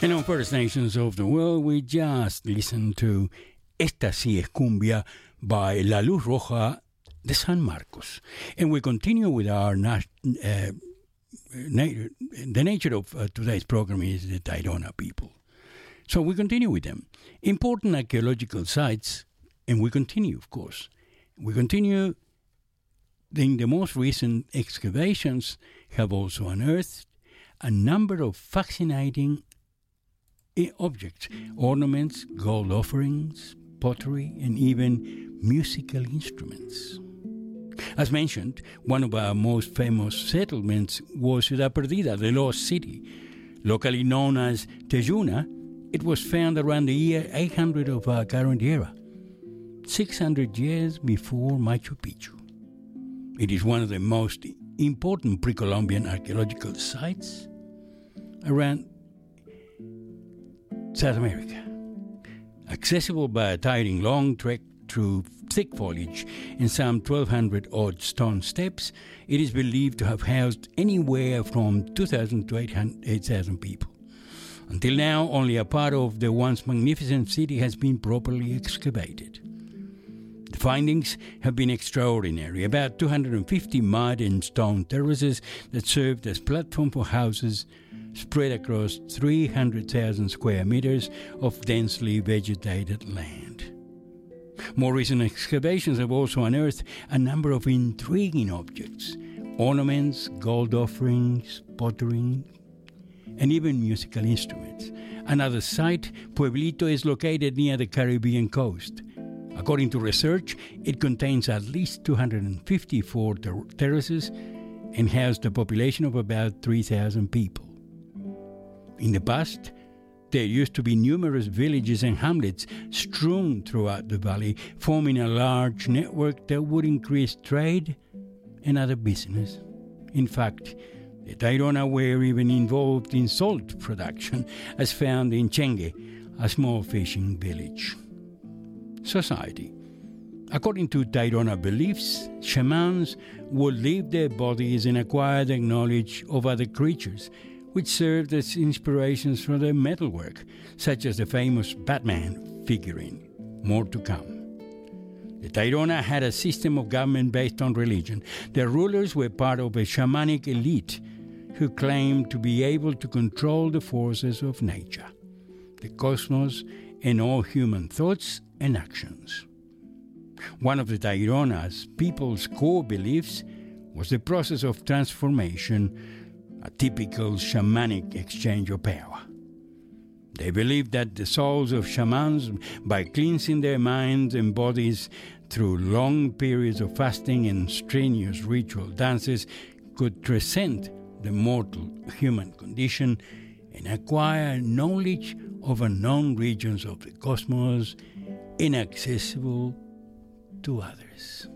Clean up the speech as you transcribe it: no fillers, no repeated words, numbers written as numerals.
And on First Nations of the World, we just listened to Esta Sí es Cumbia by La Luz Roja de San Marcos. And we continue with our the nature of today's program is the Tairona people. So we continue with them. Important archaeological sites, and we continue, of course. We continue. In the most recent excavations have also unearthed a number of fascinating objects, ornaments, gold offerings, pottery, and even musical instruments. As mentioned, one of our most famous settlements was Ciudad Perdida, the lost city. Locally known as Tejuna, it was found around the year 800 of our current era, 600 years before Machu Picchu. It is one of the most important pre-Columbian archaeological sites around South America. Accessible by a tiring long trek through thick foliage and some 1,200-odd stone steps, it is believed to have housed anywhere from 2,000 to 8,000 people. Until now, only a part of the once magnificent city has been properly excavated. The findings have been extraordinary. About 250 mud and stone terraces that served as platform for houses spread across 300,000 square meters of densely vegetated land. More recent excavations have also unearthed a number of intriguing objects, ornaments, gold offerings, pottery, and even musical instruments. Another site, Pueblito, is located near the Caribbean coast. According to research, it contains at least 254 terraces and housed a population of about 3,000 people. In the past, there used to be numerous villages and hamlets strewn throughout the valley, forming a large network that would increase trade and other business. In fact, the Tairona were even involved in salt production, as found in Chengue, a small fishing village. Society. According to Tairona beliefs, shamans would leave their bodies and acquire the knowledge of other creatures, which served as inspirations for their metalwork, such as the famous Batman figurine. More to come. The Tairona had a system of government based on religion. Their rulers were part of a shamanic elite who claimed to be able to control the forces of nature, the cosmos, and all human thoughts and actions. One of the Tairona's people's core beliefs was the process of transformation, a typical shamanic exchange of power. They believed that the souls of shamans, by cleansing their minds and bodies through long periods of fasting and strenuous ritual dances, could transcend the mortal human condition and acquire knowledge of unknown regions of the cosmos inaccessible to others.